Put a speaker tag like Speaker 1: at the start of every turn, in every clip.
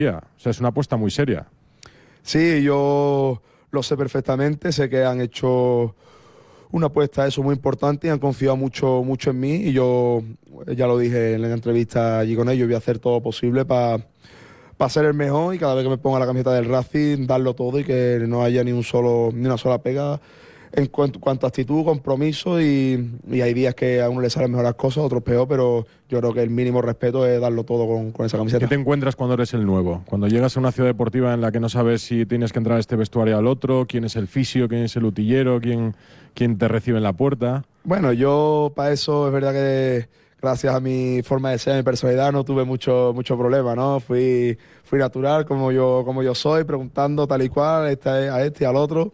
Speaker 1: O sea, es una apuesta muy seria.
Speaker 2: Sí, yo lo sé perfectamente, sé que han hecho una apuesta eso muy importante y han confiado mucho en mí y yo ya lo dije en la entrevista allí con ellos, voy a hacer todo posible para ser el mejor y cada vez que me ponga la camiseta del Racing darlo todo y que no haya ni una sola pega en cuanto a actitud, compromiso y hay días que a uno le salen mejor las cosas, a otros peor, pero yo creo que el mínimo respeto es darlo todo con esa camiseta.
Speaker 1: ¿Qué te encuentras cuando eres el nuevo? Cuando llegas a una ciudad deportiva en la que no sabes si tienes que entrar a este vestuario al otro, quién es el fisio, quién es el utillero, quién te recibe en la puerta.
Speaker 2: Bueno, yo para eso es verdad que gracias a mi forma de ser, a mi personalidad, no tuve mucho problema, ¿no? Fui natural como yo soy, preguntando tal y cual, a este y al otro.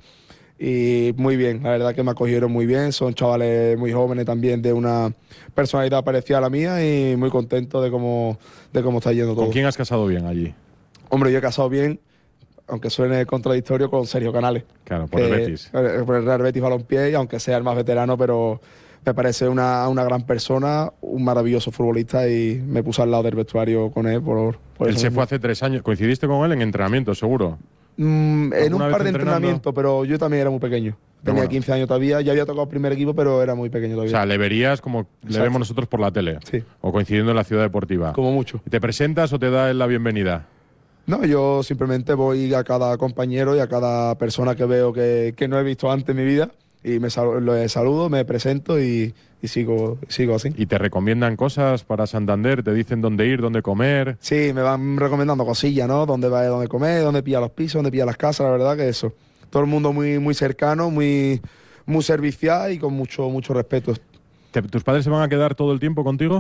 Speaker 2: Y muy bien, la verdad que me acogieron muy bien, son chavales muy jóvenes también de una personalidad parecida a la mía y muy contento de cómo está yendo todo.
Speaker 1: ¿Con quién has casado bien allí?
Speaker 2: Hombre, yo he casado bien, aunque suene contradictorio, con Sergio Canales.
Speaker 1: Claro, por el Betis.
Speaker 2: Por el Real Betis Balompié, y aunque sea el más veterano, pero me parece una gran persona, un maravilloso futbolista y me puse al lado del vestuario con él. Por
Speaker 1: Él
Speaker 2: eso
Speaker 1: se
Speaker 2: mismo.
Speaker 1: fue hace 3 años. ¿Coincidiste con él en entrenamiento, seguro?
Speaker 2: En un
Speaker 1: ¿Alguna
Speaker 2: par
Speaker 1: vez
Speaker 2: de
Speaker 1: entrenando?
Speaker 2: entrenamientos, pero yo también era muy pequeño. Tenía
Speaker 1: bueno.
Speaker 2: 15 años todavía, ya había tocado primer equipo, pero era muy pequeño
Speaker 1: O
Speaker 2: todavía.
Speaker 1: sea, le verías como le
Speaker 2: Exacto.
Speaker 1: vemos nosotros por la tele.
Speaker 2: Sí.
Speaker 1: O coincidiendo en la ciudad deportiva.
Speaker 2: Como mucho.
Speaker 1: ¿Te presentas o te da él la bienvenida?
Speaker 2: No, yo simplemente voy a cada compañero y a cada persona que veo que no he visto antes en mi vida y lo saludo, me presento y sigo así.
Speaker 1: ¿Y te recomiendan cosas para Santander? ¿Te dicen dónde ir, dónde comer?
Speaker 2: Sí, me van recomendando cosillas, ¿no? Dónde comer, dónde pillar los pisos, dónde pillar las casas, la verdad que eso. Todo el mundo muy cercano, muy servicial y con mucho respeto.
Speaker 1: ¿Tus padres se van a quedar todo el tiempo contigo?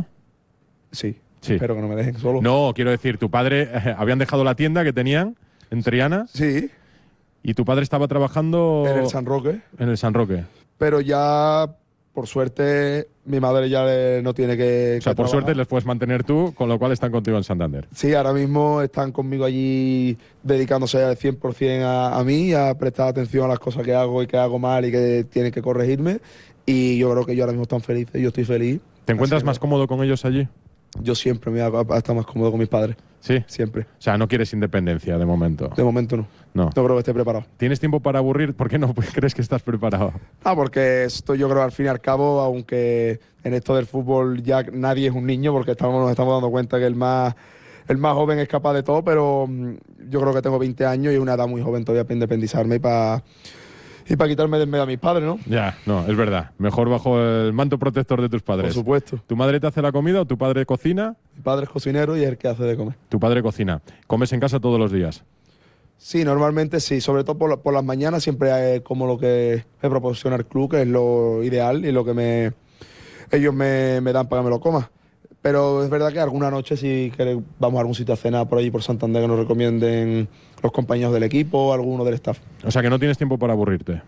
Speaker 2: Sí,
Speaker 1: Sí.
Speaker 2: espero que no me dejen solo.
Speaker 1: No, quiero decir, tu padre habían dejado la tienda que tenían en Triana
Speaker 2: Sí,
Speaker 1: y tu padre estaba trabajando
Speaker 2: en el San Roque,
Speaker 1: en el San Roque.
Speaker 2: pero ya, por suerte, mi madre ya no tiene que
Speaker 1: O sea, por
Speaker 2: trabajar.
Speaker 1: suerte les puedes mantener tú, con lo cual están contigo en Santander.
Speaker 2: Sí, ahora mismo están conmigo allí dedicándose al 100% a mí, a prestar atención a las cosas que hago y que hago mal y que tienen que corregirme. Y yo creo que ellos ahora mismo están felices, yo estoy feliz.
Speaker 1: ¿Te encuentras
Speaker 2: Así que
Speaker 1: más cómodo con ellos allí?
Speaker 2: yo siempre me voy a estar más cómodo con mis padres,
Speaker 1: Sí.
Speaker 2: siempre.
Speaker 1: O sea, no quieres independencia de momento.
Speaker 2: De momento no.
Speaker 1: No.
Speaker 2: No creo que esté preparado.
Speaker 1: ¿Tienes tiempo para aburrir? ¿Por qué no crees que estás preparado?
Speaker 2: Porque esto yo creo al fin y al cabo, aunque en esto del fútbol ya nadie es un niño, porque nos estamos dando cuenta que el más joven es capaz de todo, pero yo creo que tengo 20 años y una edad muy joven todavía para independizarme y para quitarme de en medio a mis padres, ¿no?
Speaker 1: Ya, no, es verdad. Mejor bajo el manto protector de tus padres.
Speaker 2: Por supuesto.
Speaker 1: ¿Tu madre te hace la comida o tu padre cocina?
Speaker 2: Mi padre es cocinero y es el que hace de comer.
Speaker 1: Tu padre cocina. ¿Comes en casa todos los días?
Speaker 2: Sí, normalmente sí, sobre todo por las mañanas siempre como lo que me proporciona el club, que es lo ideal y lo que ellos me dan para que me lo coma. Pero es verdad que alguna noche sí que vamos a algún sitio a cenar por allí por Santander que nos recomienden los compañeros del equipo o alguno del staff.
Speaker 1: O sea, que no tienes tiempo para aburrirte.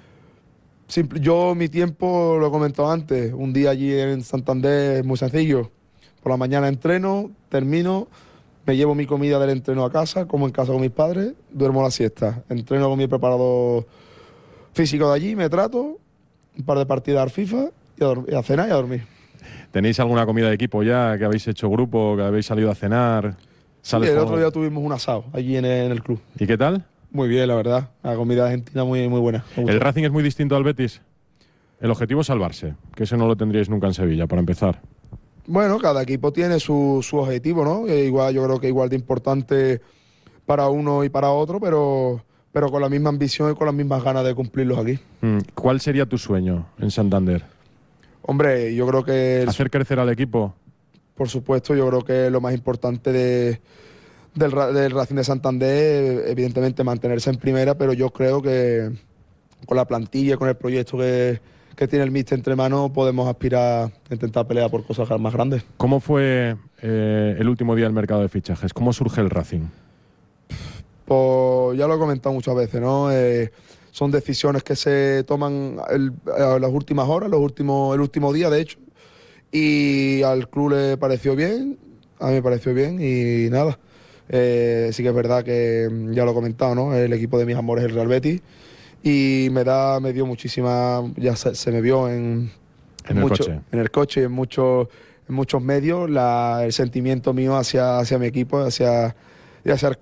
Speaker 2: Yo mi tiempo, lo he comentado antes, un día allí en Santander es muy sencillo. Por la mañana entreno, termino, me llevo mi comida del entreno a casa, como en casa con mis padres, duermo la siesta. Entreno con mi preparador físico de allí, me trato, un par de partidas al FIFA y a cenar y a dormir.
Speaker 1: ¿Tenéis alguna comida de equipo ya? ¿Que habéis hecho grupo? ¿Que habéis salido a cenar?
Speaker 2: Sí, el otro día tuvimos un asado allí en el club.
Speaker 1: ¿Y qué tal?
Speaker 2: Muy bien, la verdad. La comida argentina muy buena. Me gustó.
Speaker 1: ¿El Racing es muy distinto al Betis? El objetivo es salvarse, que eso no lo tendríais nunca en Sevilla, para empezar.
Speaker 2: Bueno, cada equipo tiene su objetivo, ¿no? Igual, yo creo que igual de importante para uno y para otro, pero con la misma ambición y con las mismas ganas de cumplirlos aquí.
Speaker 1: ¿Cuál sería tu sueño en Santander?
Speaker 2: Hombre, yo creo que,
Speaker 1: ¿Hacer crecer al equipo?
Speaker 2: por supuesto, yo creo que lo más importante del Racing de Santander es, evidentemente, mantenerse en primera, pero yo creo que con la plantilla, con el proyecto que tiene el míster entre manos, podemos aspirar a intentar pelear por cosas más grandes.
Speaker 1: ¿Cómo fue el último día del mercado de fichajes? ¿Cómo surge el Racing?
Speaker 2: Pues ya lo he comentado muchas veces, ¿no? Son decisiones que se toman a las últimas horas, el último día, de hecho. Y al club le pareció bien, a mí me pareció bien y nada. Sí que es verdad que ya lo he comentado, ¿no? El equipo de mis amores es el Real Betis y me dio muchísima, ya se me vio en el coche y en muchos medios el sentimiento mío hacia mi equipo, hacia el club.